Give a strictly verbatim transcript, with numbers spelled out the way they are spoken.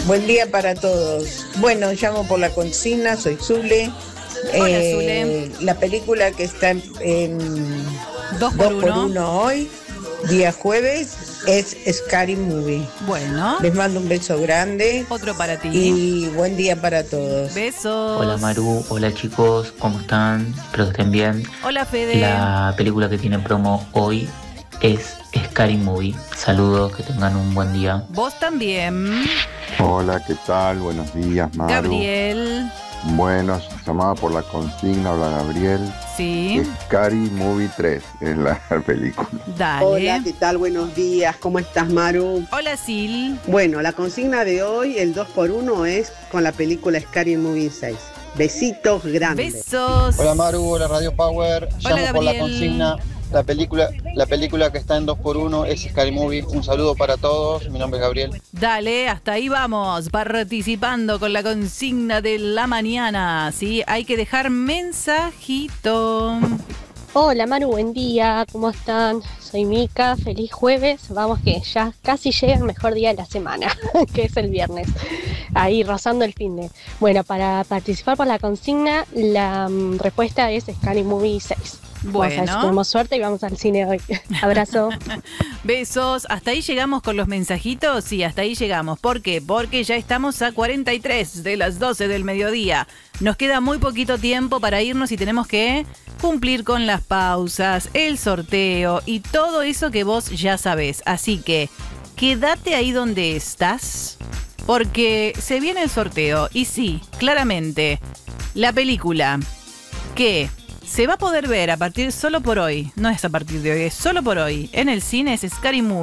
Buen día para todos. Bueno, llamo por la consigna, soy Zule. Hola, Eh, Zule. La película que está en, en Dos por uno. uno hoy, día jueves, es Scary Movie. Bueno, Les mando un beso grande otro para ti. y buen día para todos. Besos. Hola Maru, hola chicos, ¿cómo están? Espero que estén bien. Hola, Fede. La película que tiene promo hoy es Scary Movie. Saludos, que tengan un buen día. Vos también. Hola, ¿qué tal? Buenos días, Maru. Gabriel. Buenos, llamada por la consigna, habla Gabriel. Sí. Scary Movie tres es la película. Dale. Hola, ¿qué tal? Buenos días, ¿cómo estás, Maru? Hola, Sil. Bueno, la consigna de hoy, el dos por uno, es con la película Scary Movie seis. Besitos grandes. Besos. Hola Maru, hola Radio Power. Llamo Hola, por la Gabriel. consigna. La película, la película que está en dos por uno es Scary Movie. Un saludo para todos. Mi nombre es Gabriel. Dale, hasta ahí vamos, participando con la consigna de la mañana, ¿sí? Hay que dejar mensajito. Hola Maru, buen día, ¿cómo están? Soy Mica, feliz jueves, vamos que ya casi llega el mejor día de la semana, que es el viernes, ahí rozando el finde. Bueno, para participar por la consigna, la um, respuesta es Scary Movie seis. Vamos a ver si Bueno, tenemos suerte y vamos al cine hoy. Abrazo. besos. ¿Hasta ahí llegamos con los mensajitos? Sí, hasta ahí llegamos. ¿Por qué? Porque ya estamos a cuarenta y tres de las doce del mediodía. Nos queda muy poquito tiempo para irnos y tenemos que cumplir con las pausas, el sorteo y todo eso que vos ya sabés. Así que quédate ahí donde estás, porque se viene el sorteo. Y sí, claramente, la película que se va a poder ver a partir solo por hoy, no es a partir de hoy, es solo por hoy, en el cine, es Scary Movie.